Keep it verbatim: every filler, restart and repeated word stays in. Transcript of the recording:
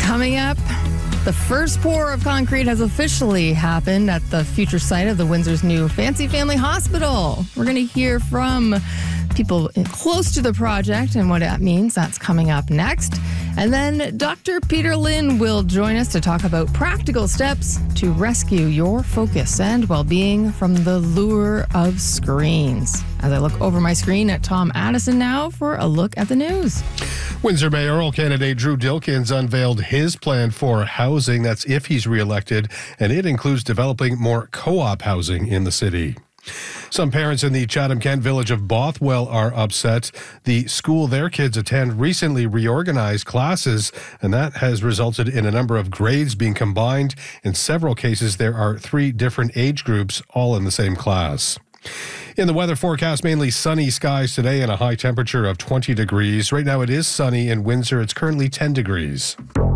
Coming up, the first pour of concrete has officially happened at the future site of the Windsor's new Fancy Family Hospital. We're going to hear from people close to the project and what that means. That's coming up next. And then Doctor Peter Lynn will join us to talk about practical steps to rescue your focus and well-being from the lure of screens. As I look over my screen at Tom Addison now for a look at the news. Windsor mayoral candidate Drew Dilkens unveiled his plan for housing. That's if he's reelected, and it includes developing more co-op housing in the city. Some parents in the Chatham-Kent village of Bothwell are upset. The school their kids attend recently reorganized classes, and that has resulted in a number of grades being combined. In several cases, there are three different age groups all in the same class. In the weather forecast, mainly sunny skies today and a high temperature of twenty degrees. Right now it is sunny in Windsor. It's currently ten degrees.